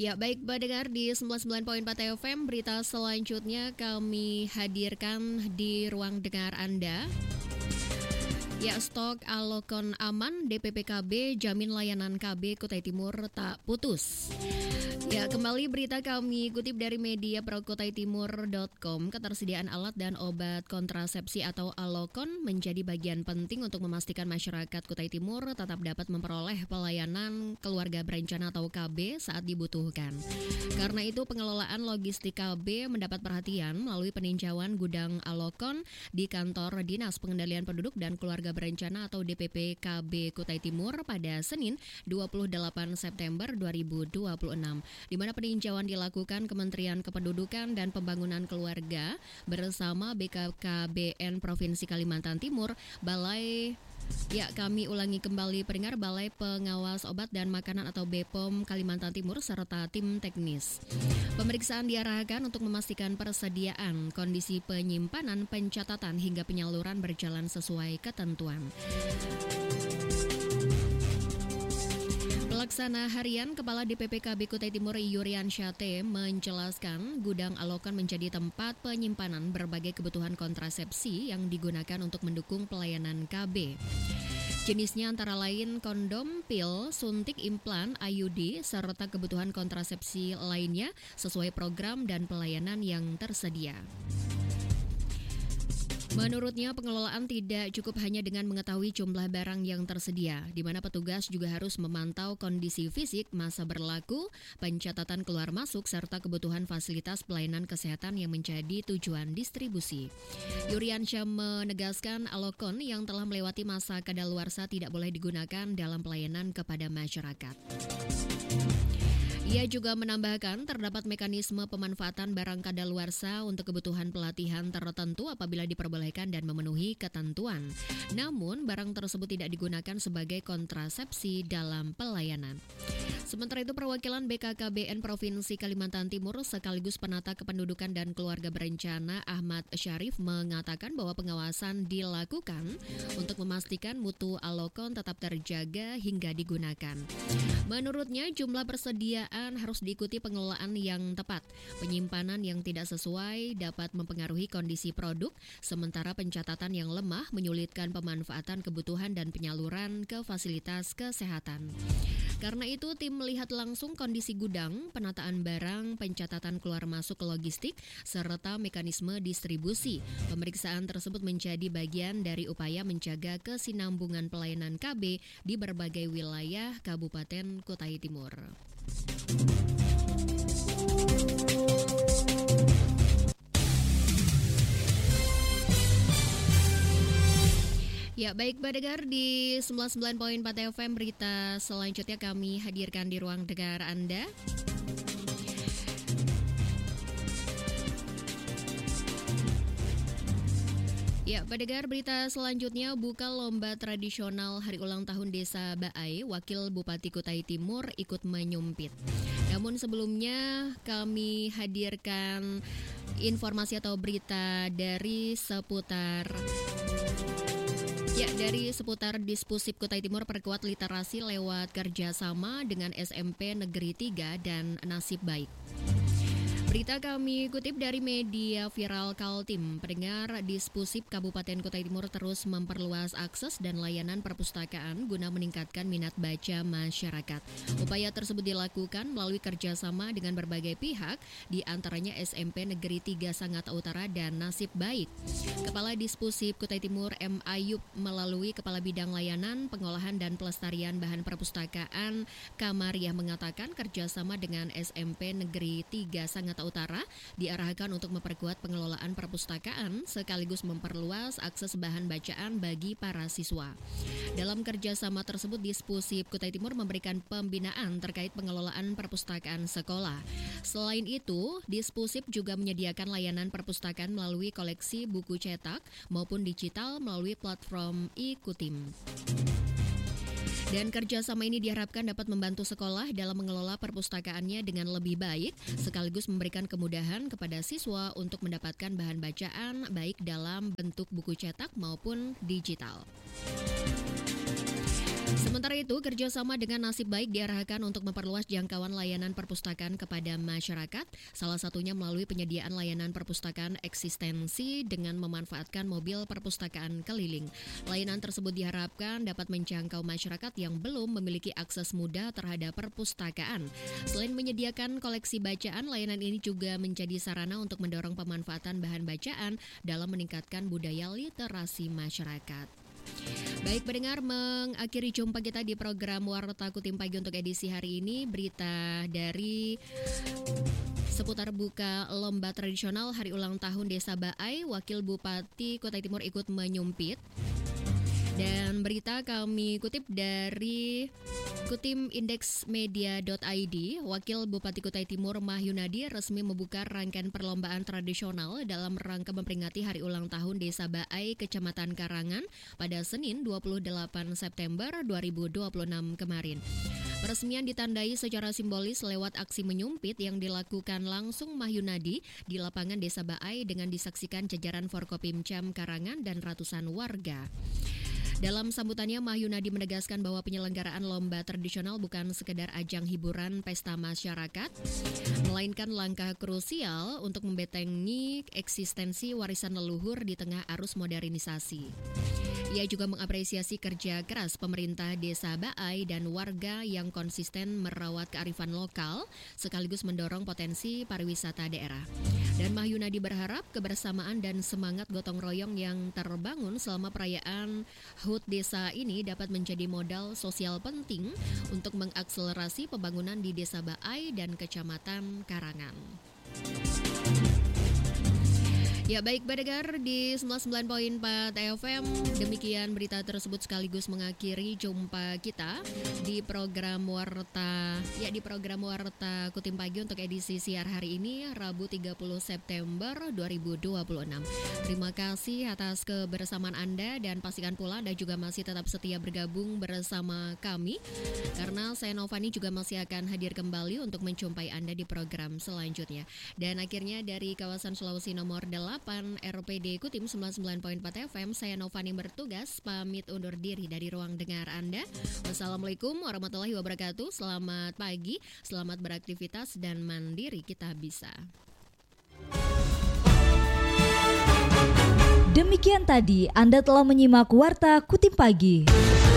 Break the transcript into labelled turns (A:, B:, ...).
A: Ya, baik pendengar di 99.4 FM, berita selanjutnya kami hadirkan di ruang dengar Anda. Ya, stok Alokon aman, DPPKB jamin layanan KB Kutai Timur tak putus. Ya, kembali berita kami kutip dari media prokutaitimur.com. Ketersediaan alat dan obat kontrasepsi atau Alokon menjadi bagian penting untuk memastikan masyarakat Kutai Timur tetap dapat memperoleh pelayanan keluarga berencana atau KB saat dibutuhkan. Karena itu, pengelolaan logistik KB mendapat perhatian melalui peninjauan gudang Alokon di kantor Dinas Pengendalian Penduduk dan Keluarga Berencana atau DPP KB Kutai Timur pada Senin 28 September 2026. Di mana peninjauan dilakukan Kementerian Kependudukan dan Pembangunan Keluarga bersama BKKBN Provinsi Kalimantan Timur, Balai Balai Pengawas Obat dan Makanan atau BPOM Kalimantan Timur serta tim teknis. Pemeriksaan diarahkan untuk memastikan persediaan, kondisi penyimpanan, pencatatan hingga penyaluran berjalan sesuai ketentuan. Pelaksana Harian Kepala DPPKB Kutai Timur Yurian Syate menjelaskan gudang Alokon menjadi tempat penyimpanan berbagai kebutuhan kontrasepsi yang digunakan untuk mendukung pelayanan KB. Jenisnya antara lain kondom, pil, suntik implan, IUD, serta kebutuhan kontrasepsi lainnya sesuai program dan pelayanan yang tersedia. Menurutnya, pengelolaan tidak cukup hanya dengan mengetahui jumlah barang yang tersedia, di mana petugas juga harus memantau kondisi fisik, masa berlaku, pencatatan keluar masuk, serta kebutuhan fasilitas pelayanan kesehatan yang menjadi tujuan distribusi. Yuriansyah menegaskan Alokon yang telah melewati masa kadaluarsa tidak boleh digunakan dalam pelayanan kepada masyarakat. Ia juga menambahkan terdapat mekanisme pemanfaatan barang kadaluarsa untuk kebutuhan pelatihan tertentu apabila diperbolehkan dan memenuhi ketentuan. Namun, barang tersebut tidak digunakan sebagai kontrasepsi dalam pelayanan. Sementara itu, perwakilan BKKBN Provinsi Kalimantan Timur sekaligus penata kependudukan dan keluarga berencana Ahmad Syarif mengatakan bahwa pengawasan dilakukan untuk memastikan mutu Alokon tetap terjaga hingga digunakan. Menurutnya, jumlah persediaan harus diikuti pengelolaan yang tepat. Penyimpanan yang tidak sesuai dapat mempengaruhi kondisi produk, sementara pencatatan yang lemah menyulitkan pemanfaatan kebutuhan dan penyaluran ke fasilitas kesehatan. Karena itu, tim melihat langsung kondisi gudang, penataan barang, pencatatan keluar masuk logistik, serta mekanisme distribusi. Pemeriksaan tersebut menjadi bagian dari upaya menjaga kesinambungan pelayanan KB di berbagai wilayah Kabupaten Kutai Timur. Ya, baik pendengar di 99.4 FM, berita selanjutnya kami hadirkan di ruang dengar Anda. Ya, pendengar, berita selanjutnya buka lomba tradisional hari ulang tahun Desa Baai, Wakil Bupati Kutai Timur ikut menyumpit. Namun sebelumnya kami hadirkan informasi atau berita dari seputar Dispusip Kutai Timur perkuat literasi lewat kerjasama dengan SMP Negeri 3 dan Nasib Baik. Berita kami kutip dari media viral Kaltim. Pendengar, Dispusip Kabupaten Kutai Timur terus memperluas akses dan layanan perpustakaan guna meningkatkan minat baca masyarakat. Upaya tersebut dilakukan melalui kerjasama dengan berbagai pihak, di antaranya SMP Negeri 3 Sangatta Utara dan Nasib Baik. Kepala Dispusip Kutai Timur M. Ayub melalui Kepala Bidang Layanan, Pengolahan dan Pelestarian Bahan Perpustakaan Kamariah mengatakan kerjasama dengan SMP Negeri 3 Sangatta Utara diarahkan untuk memperkuat pengelolaan perpustakaan sekaligus memperluas akses bahan bacaan bagi para siswa. Dalam kerjasama tersebut, Dispusip Kutai Timur memberikan pembinaan terkait pengelolaan perpustakaan sekolah. Selain itu, Dispusip juga menyediakan layanan perpustakaan melalui koleksi buku cetak maupun digital melalui platform e-Kutim. Dan kerjasama ini diharapkan dapat membantu sekolah dalam mengelola perpustakaannya dengan lebih baik, sekaligus memberikan kemudahan kepada siswa untuk mendapatkan bahan bacaan baik dalam bentuk buku cetak maupun digital. Sementara itu, kerjasama dengan Nasib Baik diarahkan untuk memperluas jangkauan layanan perpustakaan kepada masyarakat, salah satunya melalui penyediaan layanan perpustakaan eksistensi dengan memanfaatkan mobil perpustakaan keliling. Layanan tersebut diharapkan dapat menjangkau masyarakat yang belum memiliki akses mudah terhadap perpustakaan. Selain menyediakan koleksi bacaan, layanan ini juga menjadi sarana untuk mendorong pemanfaatan bahan bacaan dalam meningkatkan budaya literasi masyarakat. Baik pendengar, mengakhiri jumpa kita di program Warta Kutim Pagi untuk edisi hari ini. Berita dari seputar buka lomba tradisional hari ulang tahun Desa Baai, Wakil Bupati Kutai Timur ikut menyumpit. Dan berita kami kutip dari kutimindexmedia.id, Wakil Bupati Kutai Timur Mahyunadi resmi membuka rangkaian perlombaan tradisional dalam rangka memperingati Hari Ulang Tahun Desa Baai, Kecamatan Karangan pada Senin 28 September 2026 kemarin. Peresmian ditandai secara simbolis lewat aksi menyumpit yang dilakukan langsung Mahyunadi di lapangan Desa Baai dengan disaksikan jajaran Forkopimcam Karangan dan ratusan warga. Dalam sambutannya, Mahyunadi menegaskan bahwa penyelenggaraan lomba tradisional bukan sekedar ajang hiburan pesta masyarakat, melainkan langkah krusial untuk membentengi eksistensi warisan leluhur di tengah arus modernisasi. Ia juga mengapresiasi kerja keras pemerintah Desa Baai dan warga yang konsisten merawat kearifan lokal, sekaligus mendorong potensi pariwisata daerah. Dan Mahyunadi berharap kebersamaan dan semangat gotong royong yang terbangun selama perayaan HUT Desa ini dapat menjadi modal sosial penting untuk mengakselerasi pembangunan di Desa Baai dan Kecamatan Karangan. Ya baik pendengar di 99.4 FM, demikian berita tersebut sekaligus mengakhiri jumpa kita di program Warta Kutim Pagi untuk edisi siar hari ini Rabu 30 September 2026. Terima kasih atas kebersamaan Anda dan pastikan pula Anda juga masih tetap setia bergabung bersama kami karena saya Novani juga masih akan hadir kembali untuk menjumpai Anda di program selanjutnya. Dan akhirnya dari kawasan Sulawesi nomor 8 RPD Kutim 99.4 FM, saya Novani bertugas pamit undur diri dari ruang dengar Anda. Wassalamualaikum warahmatullahi wabarakatuh. Selamat pagi, selamat beraktivitas dan mandiri kita bisa.
B: Demikian tadi Anda telah menyimak Warta Kutim Pagi.